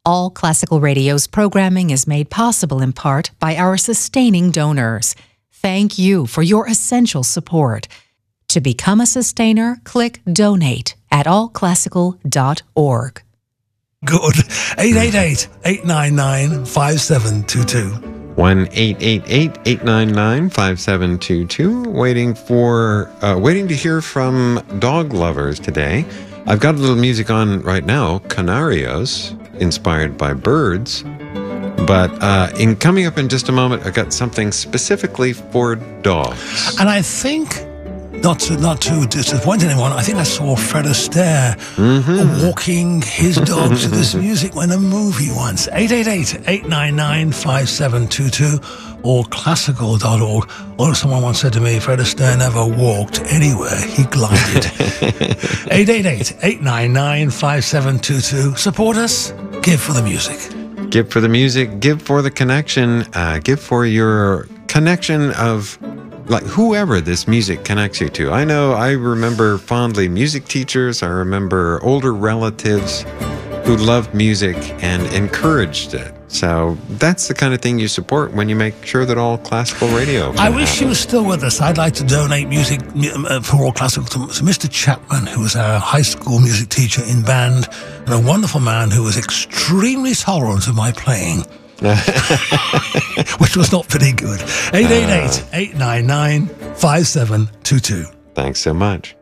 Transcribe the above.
All Classical Radio's programming is made possible in part by our sustaining donors. Thank you for your essential support. To become a sustainer, click Donate at allclassical.org. Good. 888-899-5722. 1-888-899-5722. Waiting to hear from dog lovers today. I've got a little music on right now, Canarios, inspired by birds. But in coming up in just a moment, I got something specifically for dogs. And I think, not to disappoint anyone, I think I saw Fred Astaire walking his dog to this music in a movie once. 888-899-5722 or classical.org. Or someone once said to me, Fred Astaire never walked anywhere, he glided. 888-899-5722. Support us, give for the music. Give for the music, give for the connection, give for your connection of like whoever this music connects you to. I know I remember fondly music teachers. I remember older relatives who loved music and encouraged it. So that's the kind of thing you support when you make sure that All Classical Radio I wish he was still with us. I'd like to donate music for All Classical to Mr. Chapman, who was our high school music teacher in band, and a wonderful man who was extremely tolerant of my playing. Which was not pretty good. 888-899-5722. Thanks so much.